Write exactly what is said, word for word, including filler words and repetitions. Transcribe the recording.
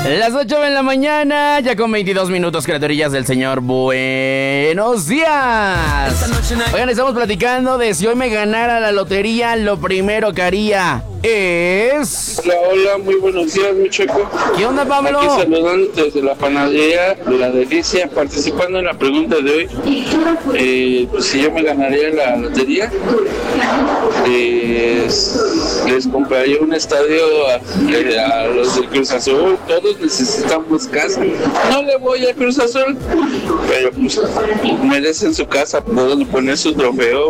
Las ocho de la mañana, ya con veintidós minutos, criaturillas del Señor. Buenos días. Oigan, estamos platicando de si hoy me ganara la lotería, lo primero que haría es... Hola, hola, muy buenos días, mi Checo. ¿Qué onda, Pablo? Aquí saludando desde la panadería La Delicia, participando en la pregunta de hoy. Eh, pues si yo me ganaría la lotería, les, les compraría un estadio a, a los del Cruz Azul. Todos necesitamos casa. No le voy a Cruz Azul, pero pues merecen su casa, pueden poner su trofeo.